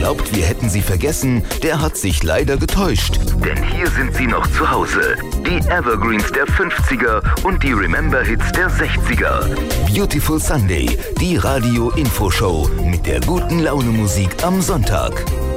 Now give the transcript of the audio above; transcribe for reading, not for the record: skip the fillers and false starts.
glaubt, wir hätten sie vergessen, der hat sich leider getäuscht. Denn hier sind sie noch zu Hause. Die Evergreens der 50er und die Remember-Hits der 60er. Beautiful Sunday, die Radio-Info-Show mit der guten Laune-Musik am Sonntag.